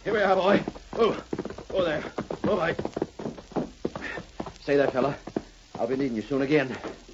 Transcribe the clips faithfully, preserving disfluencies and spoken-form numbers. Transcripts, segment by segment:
Here we are, boy. Oh, oh there. All right. Stay there, fella. I'll be needing you soon again.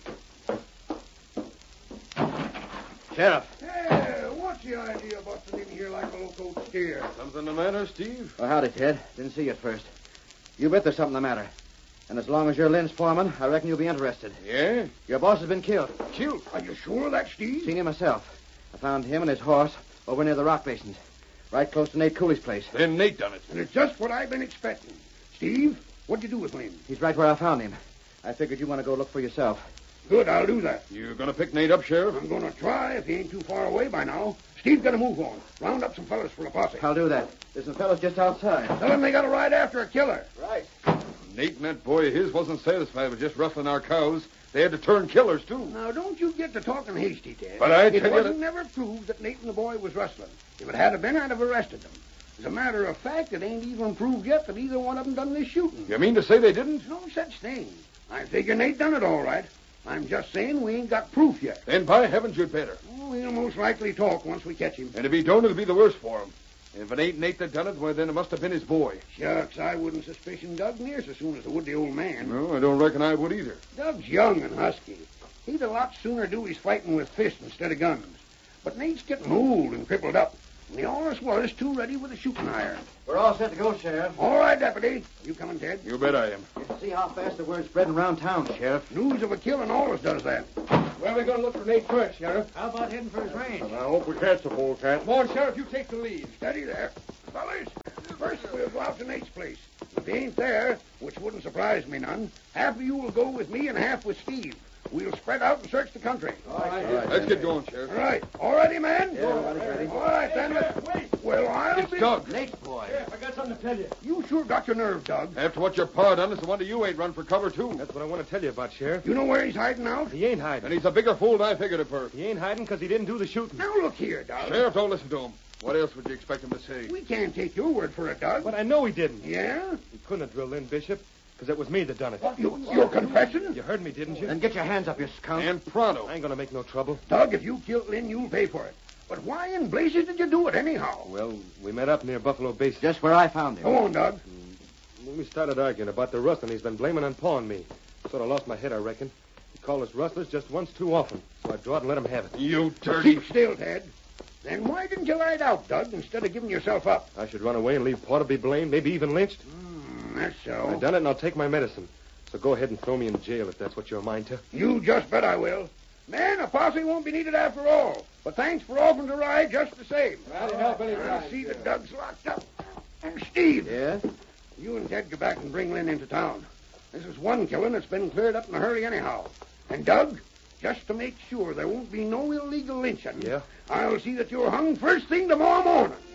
Sheriff. Hey, what's the idea of busting in here like a local steer? Something the matter, Steve? Well, howdy, Ted. Didn't see you at first. You bet there's something the matter. And as long as you're Lynn's foreman, I reckon you'll be interested. Yeah? Your boss has been killed. Killed? Are you sure of that, Steve? Seen him myself. I found him and his horse over near the rock basins, right close to Nate Cooley's place. Then Nate done it. And it's just what I've been expecting. Steve, what'd you do with Lynn? He's right where I found him. I figured you want to go look for yourself. Good, I'll do that. You gonna pick Nate up, Sheriff? I'm going to try if he ain't too far away by now. Steve, got to move on. Round up some fellas for a posse. I'll do that. There's some fellas just outside. Tell them they got to ride after a killer. Right. Nate and that boy of his wasn't satisfied with just rustling our cows. They had to turn killers, too. Now, don't you get to talking hasty, Ted. But I It tell you wasn't that- never proved that Nate and the boy was rustling. If it had been, I'd have arrested them. As a matter of fact, it ain't even proved yet that either one of them done this shooting. You mean to say they didn't? No such thing. I figure Nate done it all right. I'm just saying we ain't got proof yet. Then by heavens, you'd better. Oh, we'll most likely talk once we catch him. And if he don't, it'll be the worse for him. If it ain't Nate that done it, well, then it must have been his boy. Shucks, I wouldn't suspicion Doug near so soon as I would the old man. No, I don't reckon I would either. Doug's young and husky. He'd a lot sooner do his fighting with fists instead of guns. But Nate's getting old and crippled up. And he always was too ready with a shooting iron. We're all set to go, Sheriff. All right, Deputy. You coming, Ted? You bet I am. You can see how fast the word's spreading around town, Sheriff. News of a killing always does that. Where are we going to look for Nate first, Sheriff? How about heading for his range? I hope we catch the polecat. Come on, Sheriff, you take the lead. Steady there. Fellas, first we'll go out to Nate's place. If he ain't there, which wouldn't surprise me none, half of you will go with me and half with Steve. We'll spread out and search the country. All right. Let's get going, Sheriff. All right. All ready, man? Yeah, everybody's ready. All right, then. Wait. Well, I'll It's be... Doug. Nate's boy. I got something to tell you. You sure got your nerve, Doug. After what your pa done, it's the wonder you ain't run for cover, too. That's what I want to tell you about, Sheriff. You know where he's hiding out? He ain't hiding. And he's a bigger fool than I figured at first. He ain't hiding because he didn't do the shooting. Now, look here, Doug. Sheriff, don't listen to him. What else would you expect him to say? We can't take your word for it, Doug. But I know he didn't. Yeah? He couldn't have drilled in, Bishop, because it was me that done it. You, you're confessing? You heard me, didn't you? Then get your hands up, you skunk. And pronto. I ain't going to make no trouble. Doug, if you killed Lynn, you'll pay for it. But why in blazes did you do it anyhow? Well, we met up near Buffalo Base. Just where I found him. Go on, Doug. When we started arguing about the rustling, he's been blaming and pawing me. Sort of lost my head, I reckon. He called us rustlers just once too often, so I drawed and let him have it. You dirty... Keep still, Ted. Then why didn't you ride out, Doug, instead of giving yourself up? I should run away and leave Pa to be blamed, maybe even lynched. Mm, that's so. I done it, and I'll take my medicine. So go ahead and throw me in jail if that's what you're a mind to. You just bet I will. Man, a posse won't be needed after all. But thanks for offering to ride just the same. Glad to help any I see that Doug's locked up. And Steve, Yeah? you and Ted go back and bring Lynn into town. This is one killing that's been cleared up in a hurry anyhow. And Doug, just to make sure there won't be no illegal lynching, Yeah? I'll see that you're hung first thing tomorrow morning.